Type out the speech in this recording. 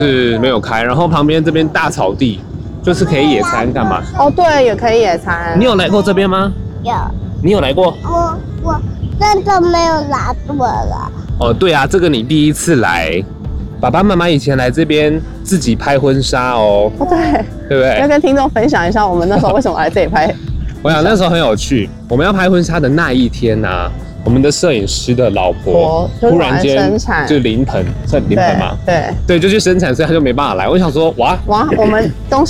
是没有开，然后旁边这边大草地，就是可以野餐干嘛？ 哦，对，也可以野餐。 你有来过这边吗？ 有， 你有来过？ 我真的没有拿过了。 哦，对啊，这个你第一次来，爸爸妈妈以前来这边自己拍婚纱哦， 哦，对， 对不对？ 要跟听众分享一下我们那时候为什么来这里拍。 我想那时候很有趣，我们要拍婚纱的那一天啊，我们的摄影师的老婆突然间生产就临盆，算临盆吗？ 对对，就去生产，所以他就没办法来。我想说，哇， 我们东西